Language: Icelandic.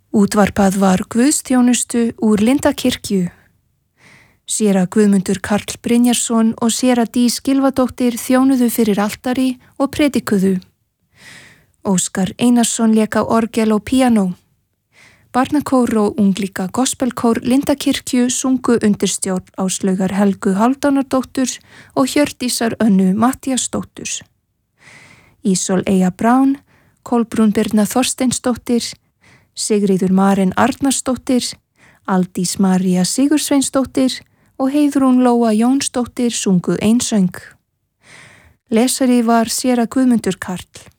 Útvarpað var guðsþjónustu úr Lindakirkju. Séra Guðmundur Karl Brynjarsson og séra Dís Gylfadóttir þjónuðu fyrir altari og predikuðu. Óskar Einarsson lék á orgel og píanó. Barnakór og unglíka gospelkór Lindakirkju sungu undirstjórn Áslaugar Helgu Hálfdánardóttur og Hjördísar Önnu Matthíasdóttur. Ísól Eyja Brán, Kolbrún Birna Þorsteinsdóttir, Sigríður Maren Arnarsdóttir, Aldís María Sigursveinsdóttir og Heiðrún Lóa Jónsdóttir sungu einsöng. Lesari var séra Guðmundur Karl.